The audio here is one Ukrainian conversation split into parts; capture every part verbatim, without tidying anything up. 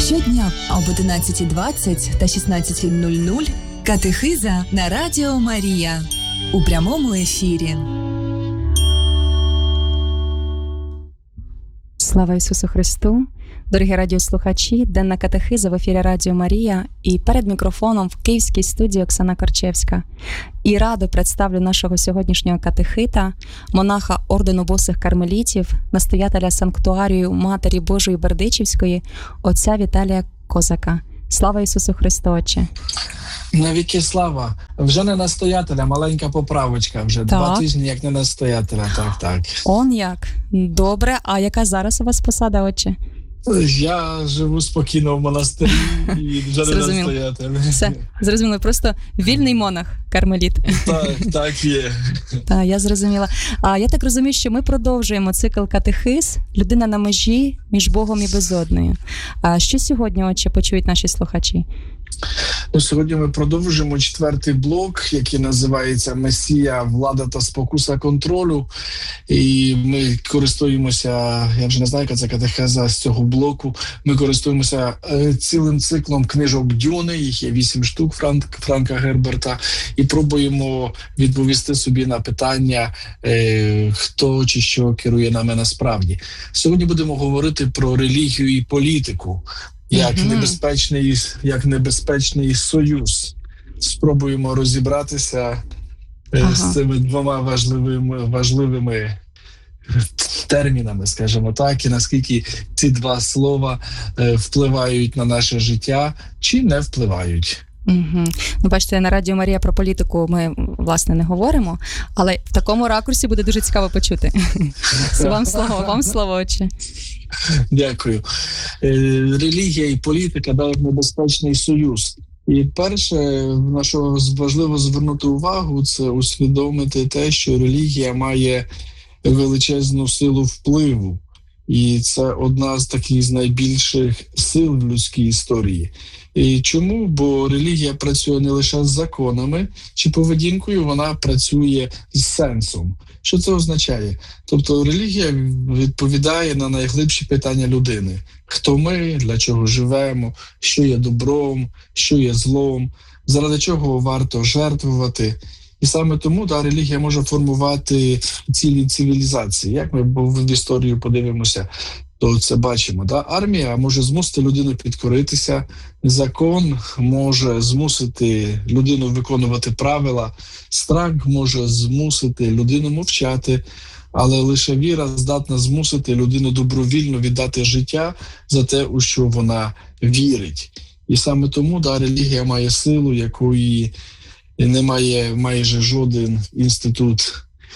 Щодня об одинадцятій двадцять та шістнадцятій нуль нуль катехиза на Радіо Марія у прямому ефірі. Слава Ісусу Христу! Дорогі радіослухачі, денна катехиза в ефірі Радіо Марія, і перед мікрофоном в київській студії Оксана Корчевська. І радо представлю нашого сьогоднішнього катехита, монаха ордену босих кармелітів, настоятеля санктуарію Матері Божої Бердичівської, отця Віталія Козака. Слава Ісусу Христу, Отче! Навіки слава. Вже не настоятеля, маленька поправочка. Вже так. Два тижні як не настоятеля. Так, так. Он як? Добре. А яка зараз у вас посада, Отче? Я живу спокійно в монастирі і вже не настоятель. Все, зрозуміло. Просто вільний монах, кармеліт. Так, так є. Так, я зрозуміла. А я так розумію, що ми продовжуємо цикл катехиз «Людина на межі між Богом і безоднею». А що сьогодні, Отче, почують наші слухачі? Ну, сьогодні ми продовжуємо четвертий блок, який називається «Месія, влада та спокуса контролю». І ми користуємося, я вже не знаю, яка це катехеза з цього блоку, ми користуємося е, цілим циклом книжок Дюни, їх є вісім штук Франк, Франка Герберта, і пробуємо відповісти собі на питання, е, хто чи що керує нами насправді. Сьогодні будемо говорити про релігію і політику. Як небезпечний, як небезпечний союз. Спробуємо розібратися ага. з цими двома важливими, важливими термінами, скажімо так, і наскільки ці два слова впливають на наше життя чи не впливають. Угу. Ну, бачите, на Радіо Марія про політику ми, власне, не говоримо, але в такому ракурсі буде дуже цікаво почути. Вам слово, вам слово, Отче. Дякую. Релігія і політика дають небезпечний союз. І перше, на що важливо звернути увагу, це усвідомити те, що релігія має величезну силу впливу. І це одна з таких з найбільших сил в людській історії. І чому? Бо релігія працює не лише з законами чи поведінкою, вона працює з сенсом. Що це означає? Тобто релігія відповідає на найглибші питання людини. Хто ми, для чого живемо, що є добром, що є злом, заради чого варто жертвувати. І саме тому да, релігія може формувати цілі цивілізації. Як ми в історію подивимося, то це бачимо. Да? Армія може змусити людину підкоритися, закон може змусити людину виконувати правила, страх може змусити людину мовчати, але лише віра здатна змусити людину добровільно віддати життя за те, у що вона вірить. І саме тому да, релігія має силу, якої немає майже жоден інститут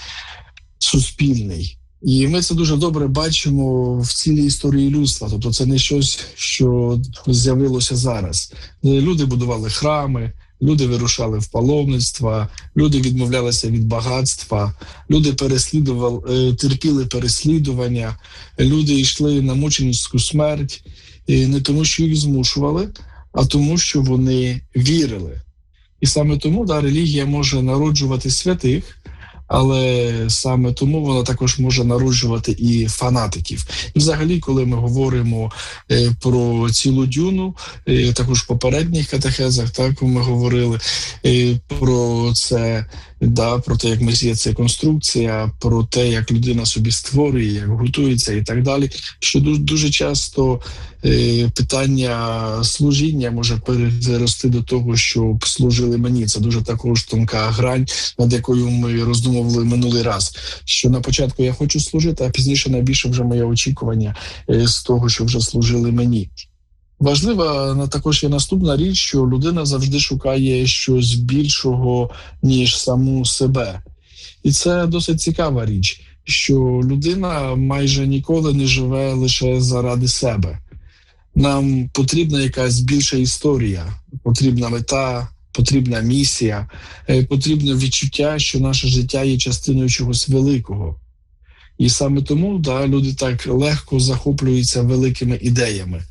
суспільний. І ми це дуже добре бачимо в цілій історії людства. Тобто це не щось, що з'явилося зараз. Люди будували храми, люди вирушали в паломництва, люди відмовлялися від багатства, люди переслідували, терпіли переслідування, люди йшли на мученицьку смерть не тому, що їх змушували, а тому, що вони вірили. І саме тому да, релігія може народжувати святих, але саме тому вона також може народжувати і фанатиків. І взагалі, коли ми говоримо е, про цілу Дюну, е, також в попередніх катехезах, так, ми говорили е, про це, да, про те, як Месія – це конструкція, про те, як людина собі створює, як готується і так далі, що дуже, дуже часто е, питання служіння може перерости до того, щоб служили мені. Це дуже також тонка грань, над якою ми роздумували минулий раз, що на початку я хочу служити, а пізніше найбільше вже моє очікування е, з того, що вже служили мені. Важлива також є наступна річ, що людина завжди шукає щось більшого, ніж саму себе. І це досить цікава річ, що людина майже ніколи не живе лише заради себе. Нам потрібна якась більша історія, потрібна мета, потрібна місія, потрібне відчуття, що наше життя є частиною чогось великого. І саме тому да, люди так легко захоплюються великими ідеями.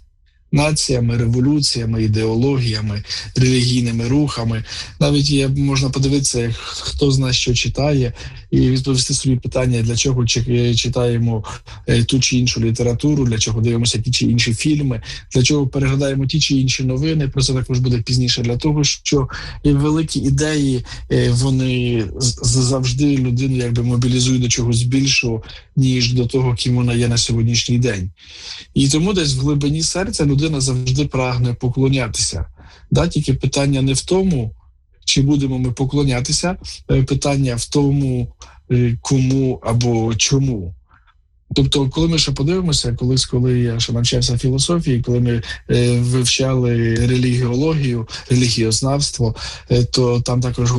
націями, революціями, ідеологіями, релігійними рухами. Навіть є, можна подивитися, хто з нас що читає, і відповісти собі питання, для чого читаємо ту чи іншу літературу, для чого дивимося ті чи інші фільми, для чого переглядаємо ті чи інші новини. Про це також буде пізніше. Для того, що великі ідеї, вони завжди людину якби мобілізують до чогось більшого, ніж до того, ким вона є на сьогоднішній день. І тому десь в глибині серця людина завжди прагне поклонятися. Да? Тільки питання не в тому, чи будемо ми поклонятися, питання в тому, кому або чому. Тобто, коли ми ще подивимося, колись, коли я ще навчався філософії, коли ми е, вивчали релігіологію, релігієзнавство, е, то там також